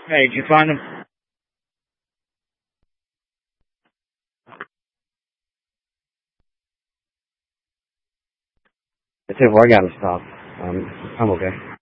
Hey, did you find them? That's it. Well, I gotta stop. I'm okay.